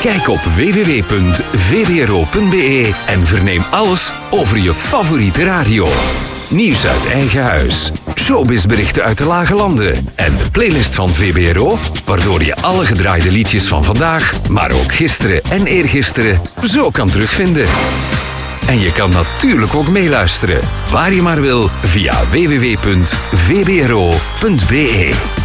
Kijk op www.vbro.be en verneem alles over je favoriete radio. Nieuws uit eigen huis, showbizberichten uit de lage landen en de playlist van VBRO, waardoor je alle gedraaide liedjes van vandaag, maar ook gisteren en eergisteren, zo kan terugvinden. En je kan natuurlijk ook meeluisteren, waar je maar wil, via www.vbro.be.